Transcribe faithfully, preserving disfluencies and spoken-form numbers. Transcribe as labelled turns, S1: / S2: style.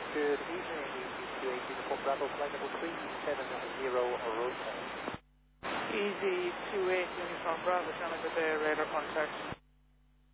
S1: Good evening, E C two eight Uniform Bravo, flight level three seven zero, road test.
S2: Easy two eight Uniform Bravo, Channel Good Day, radar contact.